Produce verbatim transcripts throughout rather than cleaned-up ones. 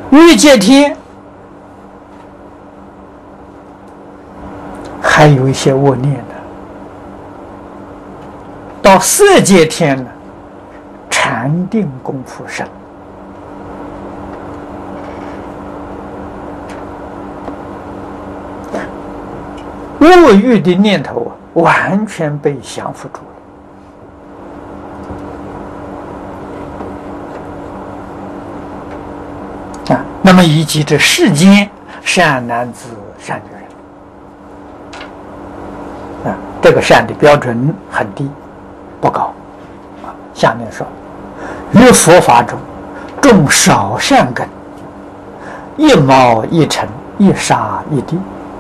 欲界天还有一些恶念呢，到色界天呢，禅定功夫深，恶欲的念头啊，完全被降服住了啊。那么以及这世间善男子、善女人啊，这个善的标准很低，不高啊。下面说，于佛法中种少善根，一毛一尘，一沙一滴。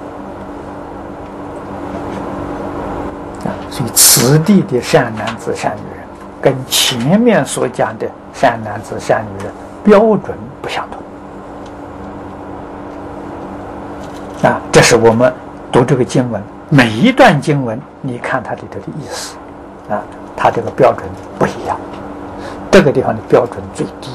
所以此地的善男子善女人跟前面所讲的善男子善女人标准不相同啊。这是我们读这个经文，每一段经文你看它里头的意思啊，它这个标准不一样，这个地方的标准最低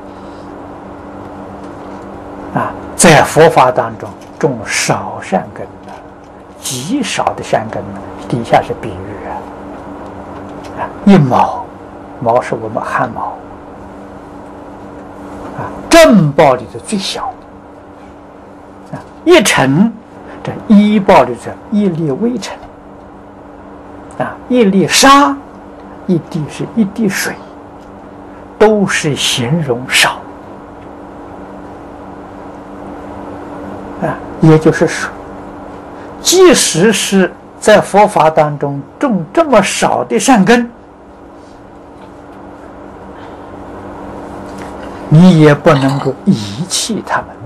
呀 啊, 啊在佛法当中种少善根的，极少的善根呢，底下是比喻啊，啊，一毛，毛是我们汗毛，啊，正报里的最小的，啊，一尘，这一报里是一粒微尘，啊，一粒沙，一滴是一滴水，都是形容少，啊，也就是说，即使是在佛法当中种这么少的善根，你也不能够遗弃他们。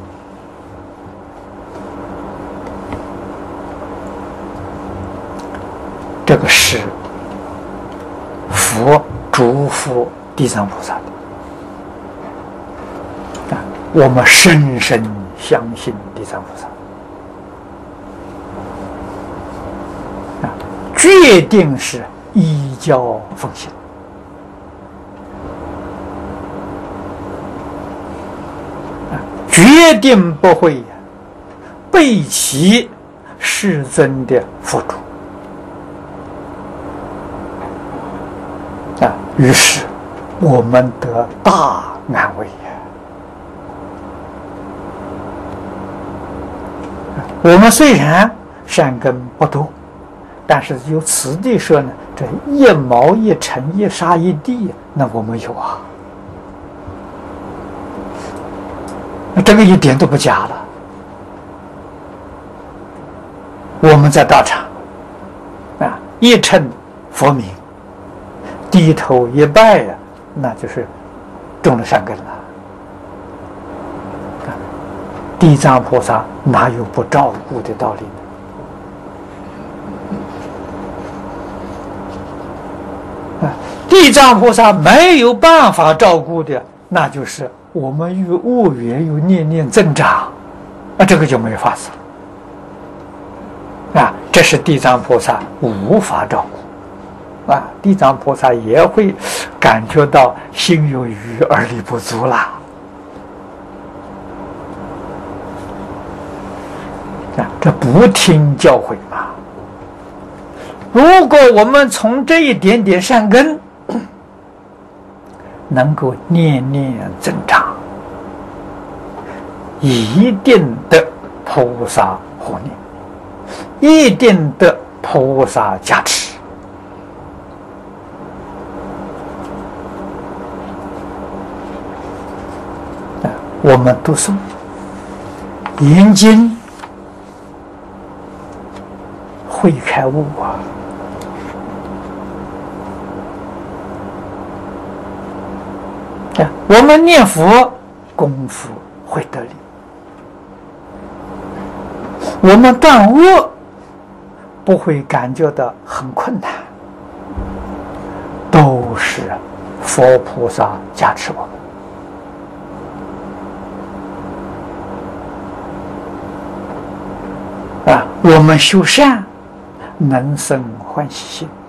这个是佛嘱咐地藏菩萨的啊，我们深深相信地藏菩萨。决定是依教奉行啊，决定不会背弃世尊的佛嘱啊。于是我们得大安慰呀！我们虽然善根不多，但是由此地说呢，这一毛一尘一沙一滴，那我们有啊，那这个一点都不假了。我们在道场啊，一称佛名，低头一拜呀、啊，那就是种了善根了。啊，地藏菩萨哪有不照顾的道理呢？地藏菩萨没有办法照顾的，那就是我们与恶缘有念念增长，啊，这个就没法子啊，这是地藏菩萨无法照顾啊。地藏菩萨也会感觉到心有余而力不足啦啊，这不听教诲嘛。如果我们从这一点点善根能够念念增长，一定得菩萨护念，一定得菩萨加持。我们读诵研经会开悟啊！我们念佛功夫会得力，我们断恶不会感觉到很困难，都是佛菩萨加持我们啊。我们修善能生欢喜心。